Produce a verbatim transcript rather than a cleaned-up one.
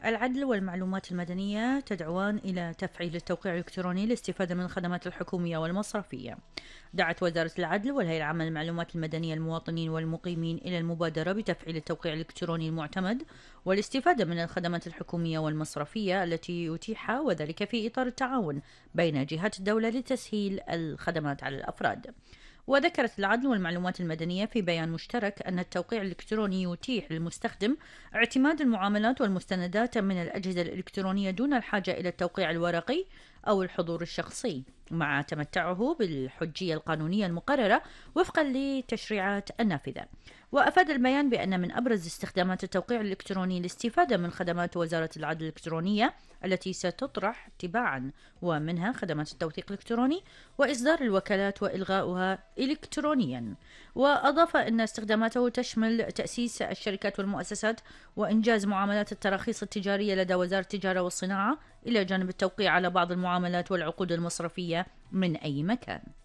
العدل والمعلومات المدنية تدعوان إلى تفعيل التوقيع الإلكتروني للاستفادة من الخدمات الحكومية والمصرفية. دعت وزارة العدل والهيئة العامة للمعلومات المدنية المواطنين والمقيمين إلى المبادرة بتفعيل التوقيع الإلكتروني المعتمد والاستفادة من الخدمات الحكومية والمصرفية التي يتيحها، وذلك في إطار التعاون بين جهات الدولة لتسهيل الخدمات على الأفراد. وذكرت العدل والمعلومات المدنية في بيان مشترك أن التوقيع الإلكتروني يتيح للمستخدم اعتماد المعاملات والمستندات من الأجهزة الإلكترونية دون الحاجة إلى التوقيع الورقي أو الحضور الشخصي، مع تمتعه بالحجية القانونية المقررة وفقا للتشريعات النافذة. وأفاد البيان بأن من أبرز استخدامات التوقيع الإلكتروني الاستفادة من خدمات وزارة العدل الإلكترونية التي ستطرح تباعا، ومنها خدمات التوثيق الإلكتروني وإصدار الوكالات وإلغاؤها إلكترونيا. وأضاف أن استخداماته تشمل تأسيس الشركات والمؤسسات وإنجاز معاملات التراخيص التجارية لدى وزارة التجارة والصناعة، إلى جانب التوقيع على بعض المعاملات والعقود المصرفية من أي مكان.